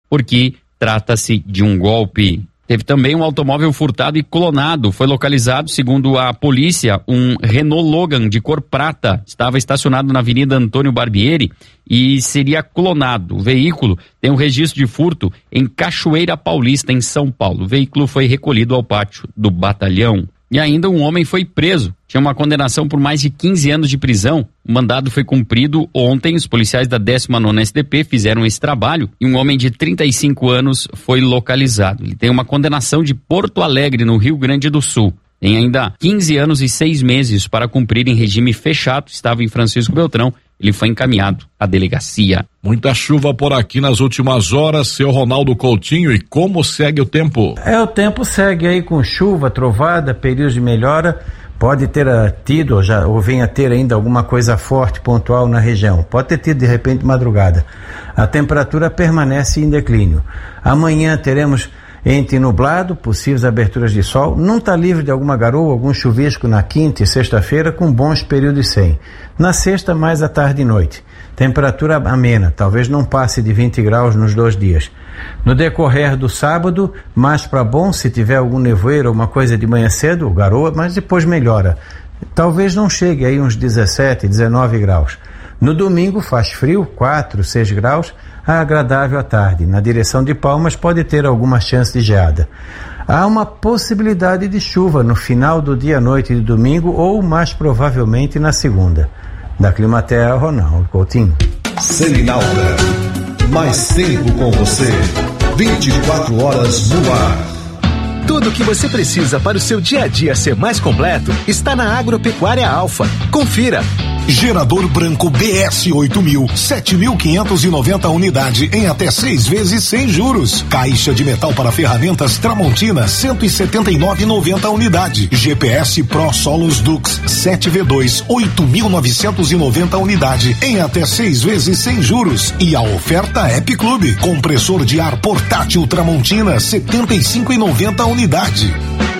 porque trata-se de um golpe. Teve também um automóvel furtado e clonado. Foi localizado, segundo a polícia, um Renault Logan de cor prata. Estava estacionado na Avenida Antônio Barbieri e seria clonado. O veículo tem um registro de furto em Cachoeira Paulista, em São Paulo. O veículo foi recolhido ao pátio do batalhão. E ainda um homem foi preso. Tinha uma condenação por mais de 15 anos de prisão. O mandado foi cumprido ontem. Os policiais da 19ª SDP fizeram esse trabalho e um homem de 35 anos foi localizado. Ele tem uma condenação de Porto Alegre, no Rio Grande do Sul. Tem ainda 15 anos e 6 meses para cumprir em regime fechado. Estava em Francisco Beltrão. Ele foi encaminhado à delegacia. Muita chuva por aqui nas últimas horas, seu Ronaldo Coutinho, e como segue o tempo? O tempo segue aí com chuva, trovada, períodos de melhora. Pode ter tido, ou venha a ter ainda alguma coisa forte, pontual na região. Pode ter tido de repente madrugada. A temperatura permanece em declínio. Amanhã teremos entre nublado, possíveis aberturas de sol. Não está livre de alguma garoa, algum chuvisco na quinta e sexta-feira, com bons períodos sem. Na sexta, mais à tarde e noite. Temperatura amena, talvez não passe de 20 graus nos 2 dias. No decorrer do sábado, mais para bom, se tiver algum nevoeiro ou uma coisa de manhã cedo, garoa, mas depois melhora. Talvez não chegue aí uns 17, 19 graus. No domingo faz frio, 4, 6 graus, agradável à tarde. Na direção de Palmas pode ter alguma chance de geada. Há uma possibilidade de chuva no final do dia à noite de domingo ou mais provavelmente na segunda. Da Climaterra, Ronaldo Coutinho. Selinalta, mais tempo com você, 24 horas no ar. Tudo o que você precisa para o seu dia a dia ser mais completo está na Agropecuária Alfa. Confira. Gerador branco BS 8000, 7.590 unidade em até 6 vezes sem juros. Caixa de metal para ferramentas Tramontina, 179,90 unidade. GPS Pro Solos Dux 7V2, 8.990 unidade em até 6 vezes sem juros. E a oferta App Clube, compressor de ar portátil Tramontina, 75,90 unidade.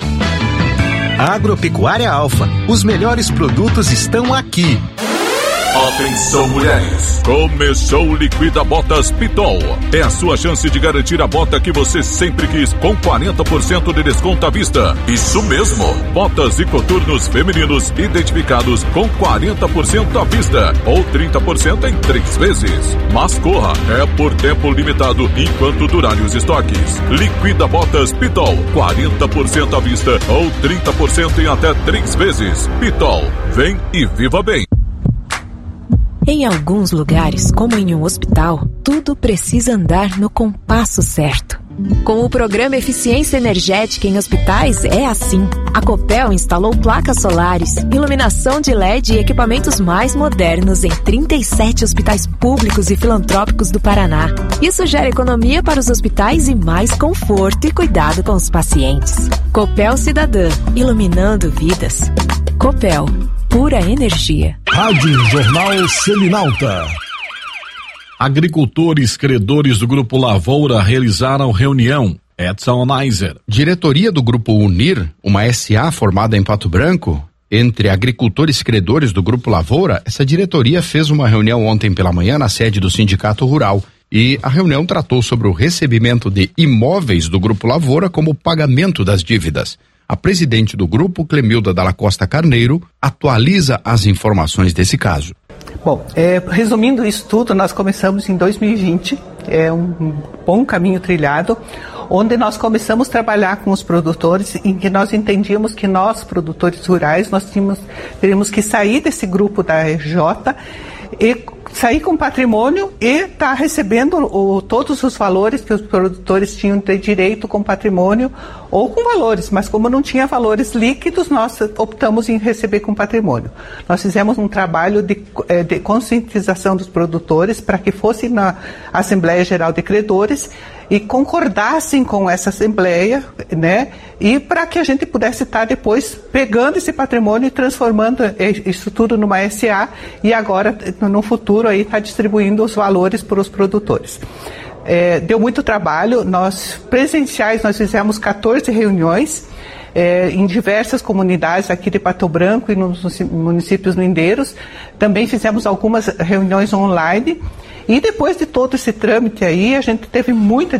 Agropecuária Alfa, os melhores produtos estão aqui. Atenção, mulheres! Começou o Liquida Botas Pitol. É a sua chance de garantir a bota que você sempre quis, com 40% de desconto à vista. Isso mesmo! Botas e coturnos femininos identificados com 40% à vista ou 30% em 3 vezes. Mas corra, é por tempo limitado enquanto durarem os estoques. Liquida Botas Pitol, 40% à vista ou 30% em até 3 vezes. Pitol, vem e viva bem! Em alguns lugares, como em um hospital, tudo precisa andar no compasso certo. Com o programa Eficiência Energética em Hospitais, é assim. A Copel instalou placas solares, iluminação de LED e equipamentos mais modernos em 37 hospitais públicos e filantrópicos do Paraná. Isso gera economia para os hospitais e mais conforto e cuidado com os pacientes. Copel Cidadã, iluminando vidas. Copel, pura energia. Rádio Jornal Selinalta. Agricultores credores do Grupo Lavoura realizaram reunião. Edson Neiser. Diretoria do Grupo Unir, uma SA formada em Pato Branco, entre agricultores credores do Grupo Lavoura, essa diretoria fez uma reunião ontem pela manhã na sede do Sindicato Rural. E a reunião tratou sobre o recebimento de imóveis do Grupo Lavoura como pagamento das dívidas. A presidente do grupo, Clemilda Dalla Costa Carneiro, atualiza as informações desse caso. Bom, resumindo isso tudo, nós começamos em 2020, é um bom caminho trilhado, onde nós começamos a trabalhar com os produtores, em que nós entendíamos que nós, produtores rurais, nós teríamos que sair desse grupo da RJ e sair com patrimônio e estar recebendo todos os valores que os produtores tinham de direito com patrimônio ou com valores, mas como não tinha valores líquidos, nós optamos em receber com patrimônio. Nós fizemos um trabalho de conscientização dos produtores para que fosse na Assembleia Geral de Credores e concordassem com essa Assembleia, né? E para que a gente pudesse estar depois pegando esse patrimônio e transformando isso tudo numa SA e agora, no futuro, aí está distribuindo os valores para os produtores. Deu muito trabalho, nós fizemos 14 reuniões em diversas comunidades aqui de Pato Branco e nos municípios lindeiros. Também fizemos algumas reuniões online e depois de todo esse trâmite aí, a gente teve muita